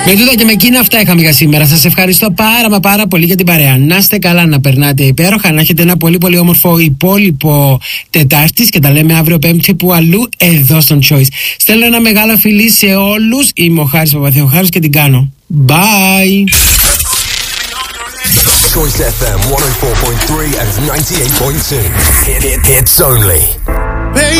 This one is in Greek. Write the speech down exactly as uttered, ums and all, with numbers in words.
Με τούτα και με εκείνα αυτά είχαμε για σήμερα. Σας ευχαριστώ πάρα μα πάρα πολύ για την παρέα. Να είστε καλά, να περνάτε υπέροχα, να έχετε ένα πολύ πολύ όμορφο υπόλοιπο Τετάρτης και τα λέμε αύριο Πέμπτη που αλλού εδώ στον Choice. Στέλνω ένα μεγάλο φιλί σε όλους. Είμαι ο Χάρης Παπαθεοχάρης και την κάνω. Bye! Choice εφ εμ εκατό τέσσερα κόμμα τρία and ninety-eight point two. Hit, hit, hits only. Baby.